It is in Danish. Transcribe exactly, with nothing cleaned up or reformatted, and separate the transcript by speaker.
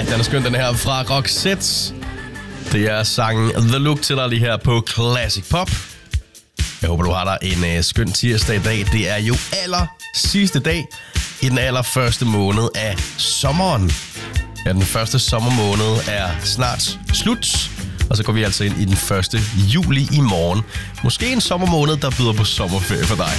Speaker 1: den er skøn, den her fra Roxette. Det er sangen The Look til dig lige her på Classic Pop. Jeg håber, du har dig en uh, skøn tirsdag i dag. Det er jo aller sidste dag i den allerførste måned af sommeren. Ja, den første sommermåned er snart slut. Og så går vi altså ind i den første juli i morgen. Måske en sommermåned, der byder på sommerferie for dig.